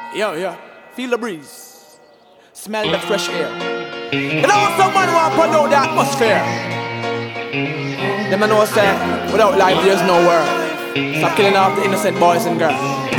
Yo, feel the breeze, smell the fresh air. You know someone want to know the atmosphere. Them I know say, without life there's no world. Stop killing off the innocent boys and girls.